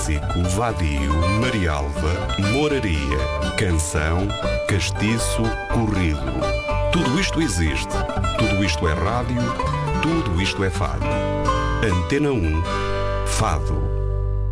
Básico, Vadio, Marialva, Moraria, Canção, Castiço, Corrido. Tudo isto existe. Tudo isto é rádio. Tudo isto é fado. Antena 1, Fado.